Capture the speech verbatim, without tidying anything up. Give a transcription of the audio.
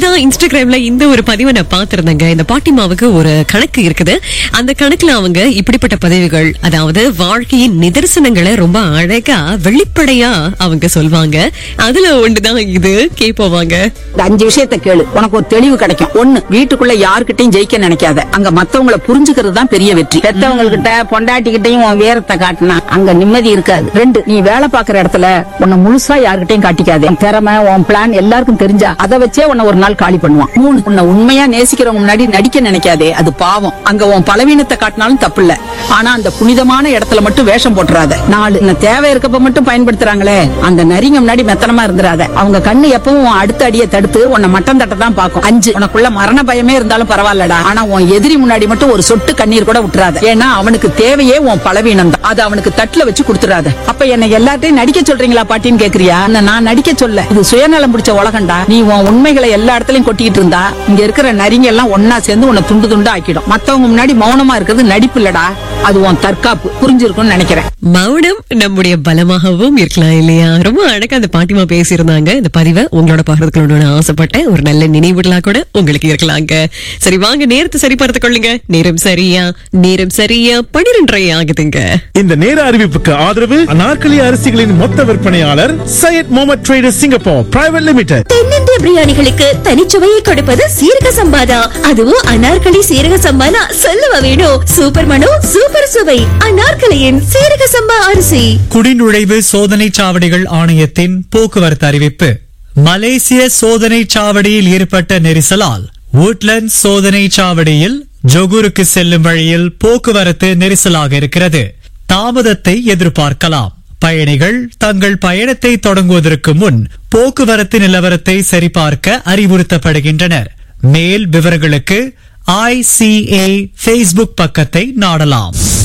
நேத்துதான் இன்ஸ்டாகிராம்ல இந்த ஒரு பதிவை நான் பாத்திருந்தேங்க. இந்த பாட்டிமாவுக்கு ஒரு கணக்கு இருக்குது. அந்த கணக்குல அவங்க இப்படிப்பட்ட பதிவுகள், அதாவது வாழ்க்கையின் நிதர்சனங்களை ரொம்ப அழகா வெளிப்படையா அவங்க சொல்வாங்க. அதுல ஒன்றுதான் இது. கேட்போவாங்க. அஞ்சு விஷயத்த கேளு, உனக்கு ஒரு தெளிவு கிடைக்கும். ஒண்ணு, வீட்டுக்குள்ள யாருக்கிட்டையும் ஜெயிக்க நினைக்காத. அங்க மத்தவங்கள புரிஞ்சுக்கிறது தான் பெரிய வெற்றி. பெத்தவங்க கிட்ட பொண்டாட்டி கிட்டையும் உன் வீரத்தை காட்டினா அங்க நிம்மதி இருக்காது. ரெண்டு, நீ வேலை பாக்குற இடத்துல உன்னை முழுசா யாருக்கிட்டையும் காட்டிக்காதே. உன் திறமை, உன் பிளான் எல்லாருக்கும் தெரிஞ்சா அதை வச்சே உன்னை ஒரு நாள் காலி பண்ணுவான். மூணு, உன்னை உண்மையா நேசிக்கிறவங்க முன்னாடி நடிக்க நினைக்காதே. அது பாவம். அங்க உன் பலவீனத்தை காட்டினாலும் தப்பு இல்ல. ஆனா அந்த புனிதமான இடத்துல மட்டும் வேஷம் போட்டுறாத. நாலு, இந்த தேவை இருக்கப்ப மட்டும் பயன்படுத்துறாங்களே அந்த நரிங்க முன்னாடி மெத்தனமா இருந்துராத. அவங்க கண்ணு எப்பவும் உன் அடுத்த அடியை தடுத்து உன்னை மட்டம் தட்ட தான் பாக்கும். அஞ்சு, உனக்குள்ள மரண பயமே இருந்தாலும் பரவாயில்லடா, ஆனா உன் எதிரி முன்னாடி மட்டும் ஒரு சொட்டு கண்ணீர் கூட விட்டுறாத. ஏன்னா அவனுக்கு தேவையே உன் பலவீனம் தான். அது அவனுக்கு தட்டுல வச்சு கொடுத்துறாத. அப்ப என்ன எல்லாத்தையும் நடிக்க சொல்றீங்களா பாட்டின்னு கேக்குறியா? நான் நடிக்க சொல்ல, இது சுயநலம் பிடிச்ச உலகண்டா. நீ உன் உண்மைகளை எல்லா இடத்துலயும் கொட்டிக்கிட்டு இருந்தா இங்க இருக்கிற நரிங்க எல்லாம் ஒன்னா சேர்ந்து உன்னை துண்டு துண்டு ஆக்கிடும். மத்தவங்க முன்னாடி மௌனமா இருக்கிறது நடிப்பு இல்லடா, அது உன் தற்காப்பு. புரிஞ்சிருக்கும்னு நினைக்கிறேன். மௌனம் நம்முடைய பலமாகவும் இருக்கலாம் இல்லையா? ரொம்ப அழகா அந்த பாட்டிமா பேசியிருந்தாங்க. இந்த பதிவை உங்களோட பகிர்ந்துக்கணும்னு ஆசைப்பட்டேன். ஒரு நல்ல நினைவுகளா கூட உங்களுக்கு இருக்கலாங்க. சரி, வாங்க நேரத்தை சரி பார்த்து கொள்ளுங்க. நேரம் சரியா நேரம் சரியா பனிரெண்டரை ஆகுதுங்க. இந்த நேர அறிவிப்புக்கு ஆதரவு அனார்கலி அரிசிகளின் மொத்த விற்பனையாளர் Syed Mohammed traders Singapore private limited. தென்னிந்திய பிரியாணிகளுக்கு தனிச்சுவையை கொடுப்பது சீரக சம்பாதா. அதுவும் அனார்கலி சீரக சம்பானா சொல்லவா வேணும். சூப்பர் மனோ, சூப்பர் சுவை, அனார்கலியின் சீரக சம்பா அரிசி. குடிநுழைவு சோதனை சாவடிகள் ஆணையத்தின் போக்குவரத்து அறிவிப்பு. மலேசிய சோதனை சாவடியில் ஏற்பட்ட நெரிசலால் வுட்லண்ட் சோதனை சாவடியில் ஜொகூருக்கு செல்லும் வழியில் போக்குவரத்து நெரிசலாக இருக்கிறது. தாமதத்தை எதிர்பார்க்கலாம். பயணிகள் தங்கள் பயணத்தை தொடங்குவதற்கு முன் போக்குவரத்து நிலவரத்தை சரிபார்க்க அறிவுறுத்தப்படுகின்றனர். மேல் விவரங்களுக்கு ஐ சி ஏ ஃபேஸ்புக் பக்கத்தை நாடலாம்.